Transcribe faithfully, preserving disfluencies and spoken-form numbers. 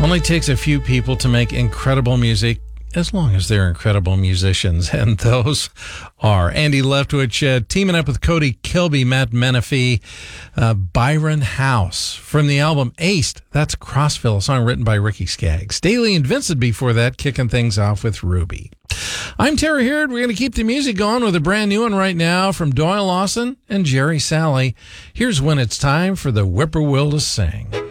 Only takes a few people to make incredible music, as long as they're incredible musicians, and those are Andy Leftwich uh, teaming up with Cody Kilby, Matt Menifee, uh, Byron House from the album Aced. That's Crossville, a song written by Ricky Skaggs. Staley and Vincent before that, kicking things off with Ruby. I'm Terry Heard. We're going to keep the music going with a brand new one right now from Doyle Lawson and Jerry Salley. Here's When It's Time for the Whippoorwill to Sing.